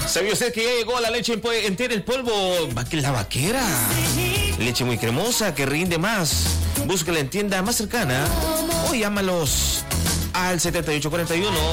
¿Sabía usted que ya llegó la leche entera en polvo? La Vaquera. Leche muy cremosa que rinde más. Búsquela en tienda más cercana o llámalos al 7841